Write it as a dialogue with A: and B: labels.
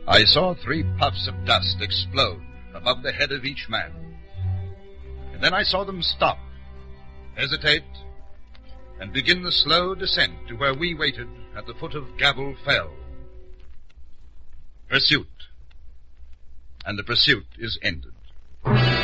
A: I saw 3 puffs of dust explode above the head of each man. And then I saw them stop, hesitate, and begin the slow descent to where we waited at the foot of Gavel Fell. Pursuit. And the pursuit is ended.